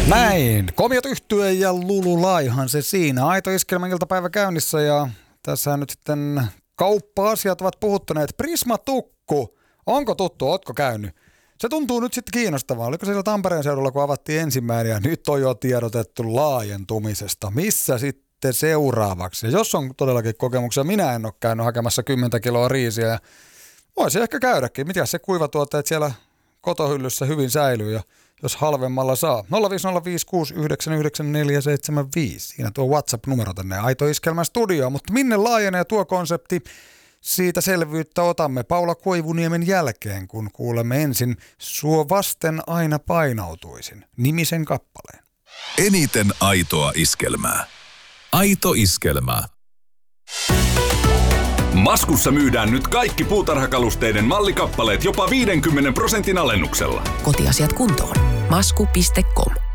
Näin. Komiot Yhtye ja Lulu Laihan se siinä. Aito Iskelmän iltapäivä käynnissä ja tässä nyt sitten kauppa-asiat ovat puhuttuneet. Prisma-tukku. Onko tuttu? Ootko käynyt? Se tuntuu nyt sitten kiinnostavaa. Oliko siellä Tampereen seudulla, kun avattiin ensimmäinen ja nyt on jo tiedotettu laajentumisesta. Missä sitten seuraavaksi? Ja jos on todellakin kokemuksia, minä en ole käynyt hakemassa 10 kiloa riisiä ja voisi ehkä käydäkin. Mitä se kuivatuotteet siellä kotohyllyssä hyvin säilyy ja jos halvemmalla saa. 05056999475. Siinä tuo WhatsApp-numero tänne Aito Iskelmän studioon. Mutta minne laajenee tuo konsepti? Siitä selvyyttä otamme Paula Koivuniemen jälkeen, kun kuulemme ensin Suo vasten aina painautuisin -nimisen kappaleen. Eniten aitoa iskelmää. Aito Iskelmää. Maskussa myydään nyt kaikki puutarhakalusteiden mallikappaleet jopa 50% alennuksella. Kotiasiat kuntoon. Masku.com